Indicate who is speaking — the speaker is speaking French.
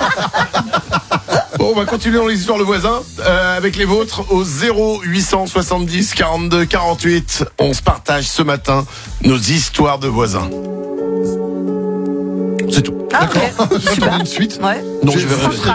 Speaker 1: Bon, on va continuer dans les histoires de voisins avec les vôtres au 0870 42 48. On se partage ce matin nos histoires de voisins. C'est tout.
Speaker 2: Ah,
Speaker 1: D'accord.
Speaker 2: ok.
Speaker 1: J'attends une suite.
Speaker 2: Ouais.
Speaker 1: Non, je vais rester.